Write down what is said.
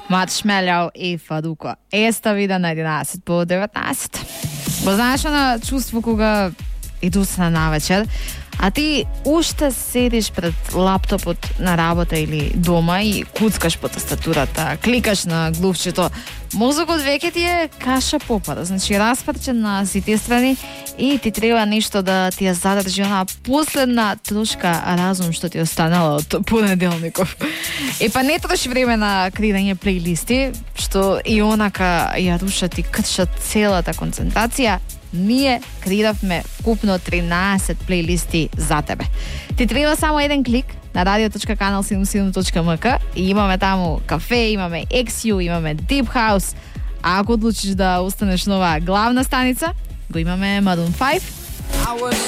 Маршмелјоу и Фаруко. Еста вида на 11 по 19. Го знаеш на чувство кога и досна навечер, а ти уште седиш пред лаптопот на работа или дома и куцкаш по тастатурата, кликаш на глувчето, мозокот веќе ти е каша попара, значи распрчен на сите страни и ти треба нешто да ти ја задржи онаа последна трошка разум што ти останала од понеделников. И па не трош време на креирање плейлисти, што и онака ја рушат и кршат целата концентрација. Ние креиравме купно 13 плейлисти за тебе. Ти треба само еден клик на radio.canal77.mk и имаме таму кафе, имаме XU, имаме Deep House. А ако одлучиш да останеш на оваа главна станица, го имаме Maroon 5.